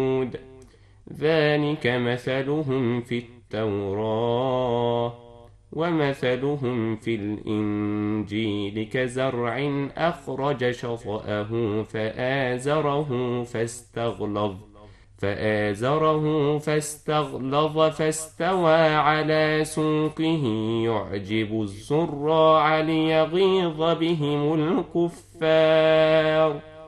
ذلك مثلهم في التوراة ومثلهم في الإنجيل كزرع أخرج شطأه فآزره فاستغلظ فاستوى على سوقه يعجب الزراع ليغيظ بهم الكفار